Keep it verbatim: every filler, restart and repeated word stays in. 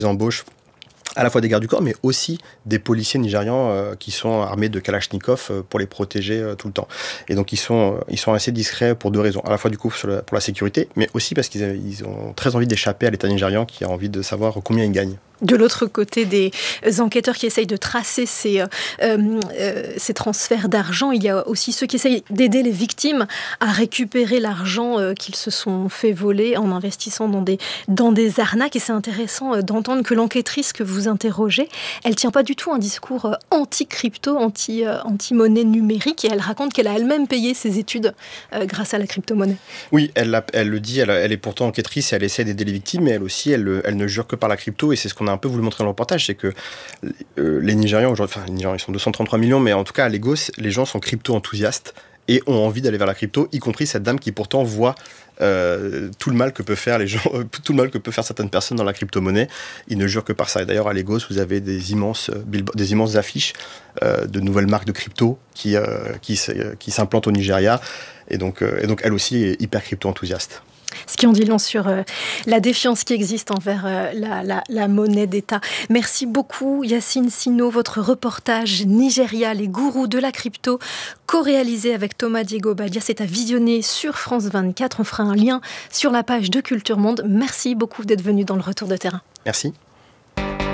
embauchent à la fois des gardes du corps, mais aussi des policiers nigérians euh, qui sont armés de Kalachnikov euh, pour les protéger euh, tout le temps. Et donc ils sont, euh, ils sont assez discrets pour deux raisons. À la fois du coup sur le, pour la sécurité, mais aussi parce qu'ils ils ont très envie d'échapper à l'État nigérian qui a envie de savoir combien ils gagnent. De l'autre côté des enquêteurs qui essayent de tracer ces, euh, euh, ces transferts d'argent, il y a aussi ceux qui essayent d'aider les victimes à récupérer l'argent euh, qu'ils se sont fait voler en investissant dans des, dans des arnaques. Et c'est intéressant euh, d'entendre que l'enquêtrice que vous interrogez, elle ne tient pas du tout un discours euh, anti-crypto, anti, euh, anti-monnaie numérique, et elle raconte qu'elle a elle-même payé ses études euh, grâce à la crypto-monnaie. Oui, elle, l'a, elle le dit, elle, elle est pourtant enquêtrice et elle essaie d'aider les victimes, mais elle aussi, elle, elle ne jure que par la crypto, et c'est ce qu'on a un peu voulu montrer dans le reportage, c'est que euh, les Nigérians aujourd'hui, enfin les Nigérians, ils sont deux cent trente-trois millions, mais en tout cas à Lagos, les gens sont crypto-enthousiastes et ont envie d'aller vers la crypto, y compris cette dame qui pourtant voit euh, tout le mal que peut faire les gens, euh, tout le mal que peut faire certaines personnes dans la crypto-monnaie. Ils ne jurent que par ça. Et d'ailleurs à Lagos, vous avez des immenses, billboards, des immenses affiches euh, de nouvelles marques de crypto qui euh, qui, qui s'implantent au Nigeria. Et donc, euh, et donc elle aussi est hyper crypto-enthousiaste. Ce qui en dit long sur euh, la défiance qui existe envers euh, la, la, la monnaie d'État. Merci beaucoup Yacine Sino, votre reportage Nigeria, les gourous de la crypto, co-réalisé avec Thomas Diego Badia. C'est à visionner sur France vingt-quatre. On fera un lien sur la page de Culture Monde. Merci beaucoup d'être venu dans le retour de terrain. Merci.